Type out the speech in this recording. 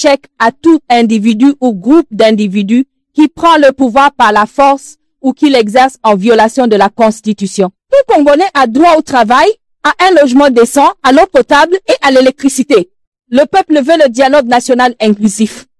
échec à tout individu ou groupe d'individus qui prend le pouvoir par la force ou qui l'exerce en violation de la Constitution. Tout Congolais a droit au travail, à un logement décent, à l'eau potable et à l'électricité. Le peuple veut le dialogue national inclusif.